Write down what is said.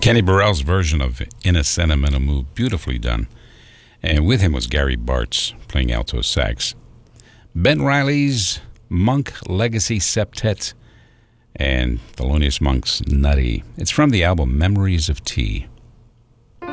Kenny Burrell's version of In a Sentimental Mood, beautifully done. And with him was Gary Bartz playing alto sax. Ben Riley's Monk Legacy Septet and Thelonious Monk's Nutty. It's from the album Memories of Tea.